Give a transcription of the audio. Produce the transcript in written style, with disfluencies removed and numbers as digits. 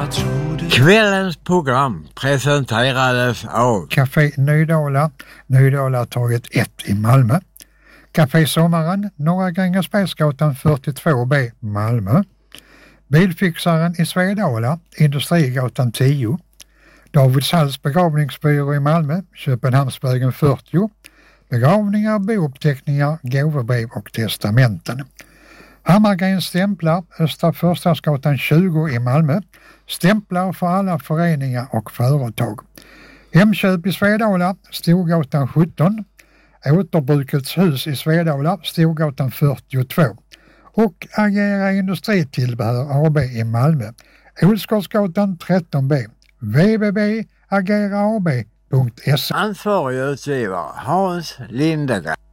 Kvällens program presenterades av Café Nydala, Nydalatorget 1 i Malmö. Café Sommaren, Norra Grängesbergsgatan 42B, Malmö. Bilfixaren i Svedala, Industrigatan 10. Davids Halls begravningsbyrå i Malmö, Köpenhamnsvägen 40. Begravningar, bouppteckningar, gåvobrev och testamenten. Hammargrens stämplar, Östra Förstadsgatan 20 i Malmö. Stämplar för alla föreningar och företag. Hemköp i Svedala, Storgatan 17. Återbrukets hus i Svedala, Storgatan 42. Och Agera Industritillbehör AB i Malmö, Olsgårdsgatan 13B. www.ageraab.se. ansvarig utgivare Hans Lindegren.